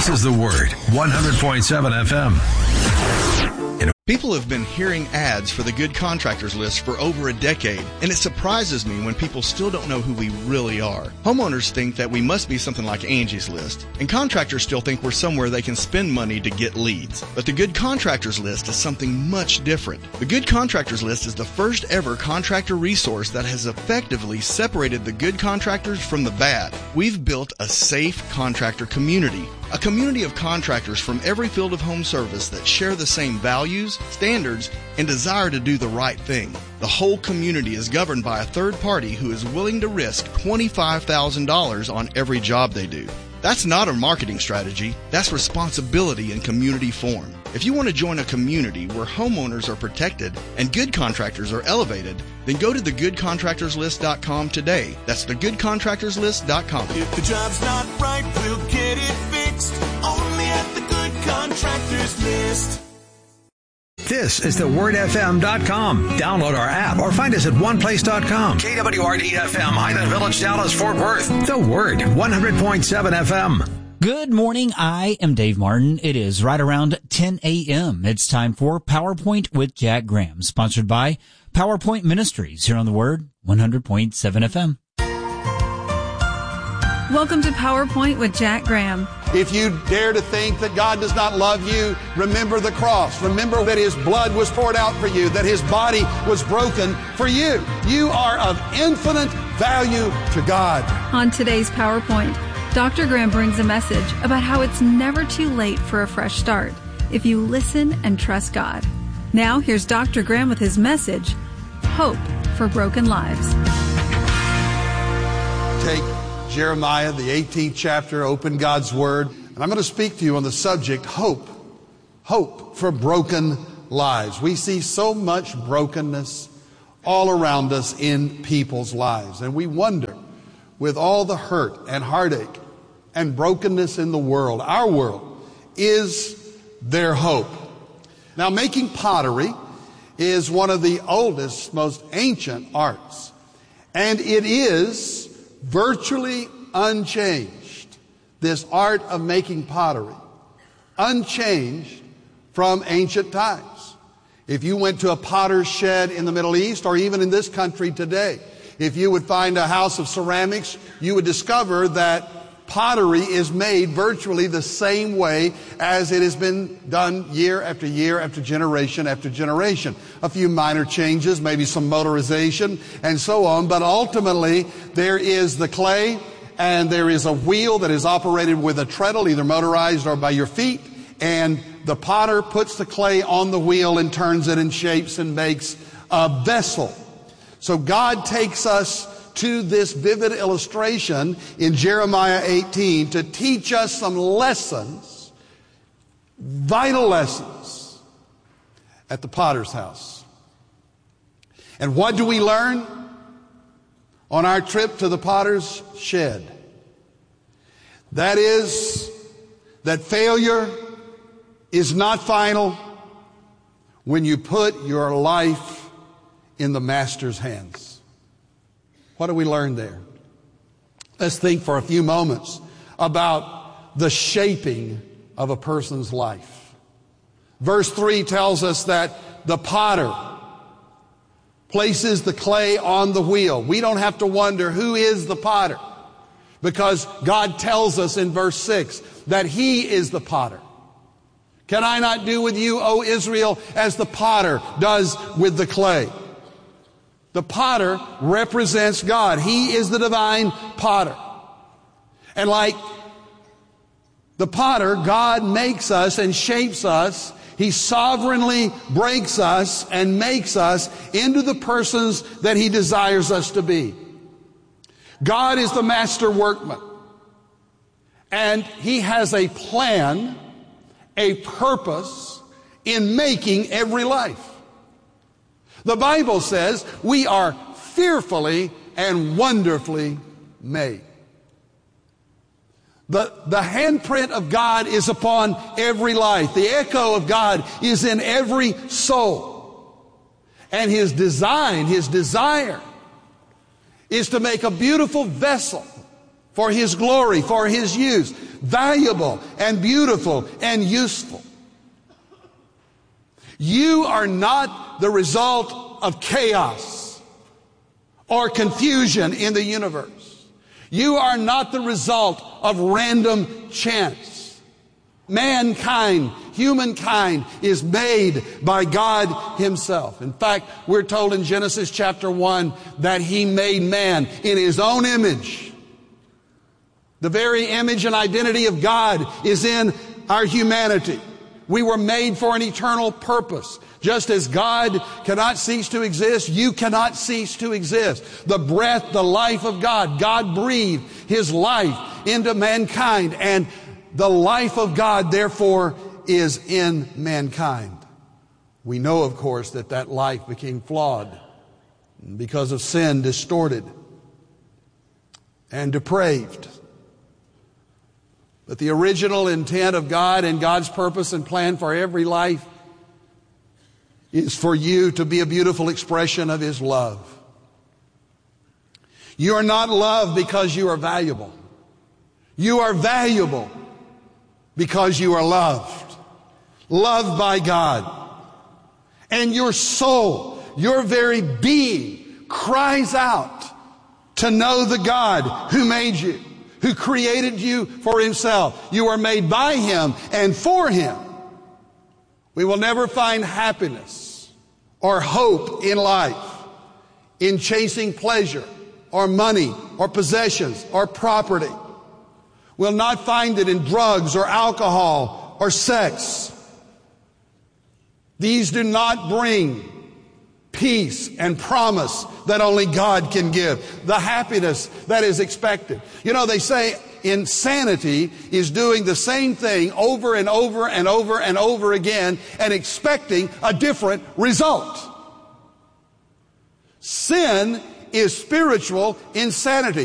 This is The Word, 100.7 FM. People have been hearing ads for the Good Contractors List for over a decade, and it surprises me when people still don't know who we really are. Homeowners think that we must be something like Angie's List, and contractors still think we're somewhere they can spend money to get leads. But the Good Contractors List is something much different. The Good Contractors List is the first ever contractor resource that has effectively separated the good contractors from the bad. We've built a safe contractor community. A community of contractors from every field of home service that share the same values, standards, and desire to do the right thing. The whole community is governed by a third party who is willing to risk $25,000 on every job they do. That's not a marketing strategy. That's responsibility in community form. If you want to join a community where homeowners are protected and good contractors are elevated, then go to thegoodcontractorslist.com today. That's thegoodcontractorslist.com. If the job's not right, we'll get it fixed. Only at the Good Contractors List. This is thewordfm.com. Download our app or find us at oneplace.com. KWRD-FM, Highland Village, Dallas, Fort Worth. The Word, 100.7 FM. Good morning. I am Dave Martin. It is right around 10 a.m. It's time for PowerPoint with Jack Graham, sponsored by PowerPoint Ministries here on The Word, 100.7 FM. Welcome to PowerPoint with Jack Graham. If you dare to think that God does not love you, remember the cross. Remember that His blood was poured out for you, that His body was broken for you. You are of infinite value to God. On today's PowerPoint, Dr. Graham brings a message about how it's never too late for a fresh start if you listen and trust God. Now, here's Dr. Graham with his message, Hope for Broken Lives. Take Jeremiah, the 18th chapter, open God's Word, and I'm going to speak to you on the subject, hope. Hope for broken lives. We see so much brokenness all around us in people's lives, and we wonder, with all the hurt and heartache and brokenness in the world, our world, is there hope? Now, making pottery is one of the oldest, most ancient arts, and it is virtually unchanged. This art of making pottery, unchanged from ancient times. If you went to a potter's shed in the Middle East, or even in this country today, if you would find a house of ceramics, you would discover that pottery is made virtually the same way as it has been done year after year after generation after generation. A few minor changes, maybe some motorization and so on, but ultimately there is the clay and there is a wheel that is operated with a treadle, either motorized or by your feet, and the potter puts the clay on the wheel and turns it and shapes and makes a vessel. So God takes us to this vivid illustration in Jeremiah 18 to teach us some lessons, vital lessons, at the potter's house. And what do we learn on our trip to the potter's shed? That is that failure is not final when you put your life in the master's hands. What do we learn there? Let's think for a few moments about the shaping of a person's life. Verse 3 tells us that the potter places the clay on the wheel. We don't have to wonder who is the potter, because God tells us in verse 6 that He is the potter. Can I not do with you, O Israel, as the potter does with the clay? The potter represents God. He is the divine potter. And like the potter, God makes us and shapes us. He sovereignly breaks us and makes us into the persons that He desires us to be. God is the master workman. And He has a plan, a purpose in making every life. The Bible says we are fearfully and wonderfully made. The handprint of God is upon every life. The echo of God is in every soul. And His design, His desire, is to make a beautiful vessel for His glory, for His use. valuable and beautiful and useful. You are not the result of chaos or confusion in the universe. You are not the result of random chance. Mankind, humankind, is made by God Himself. In fact, we're told in Genesis chapter 1 that He made man in His own image. The very image and identity of God is in our humanity. We were made for an eternal purpose. Just as God cannot cease to exist, you cannot cease to exist. The breath, the life of God. God breathed His life into mankind, and the life of God, therefore, is in mankind. We know, of course, that life became flawed because of sin, distorted and depraved. But the original intent of God and God's purpose and plan for every life is for you to be a beautiful expression of His love. You are not loved because you are valuable. You are valuable because you are loved. Loved by God. And your soul, your very being, cries out to know the God who made you, who created you for Himself. You are made by Him and for Him. We will never find happiness or hope in life in chasing pleasure or money or possessions or property. We'll not find it in drugs or alcohol or sex. These do not bring peace and promise that only God can give. The happiness that is expected. You know, they say insanity is doing the same thing over and over and over and over again and expecting a different result. Sin is spiritual insanity.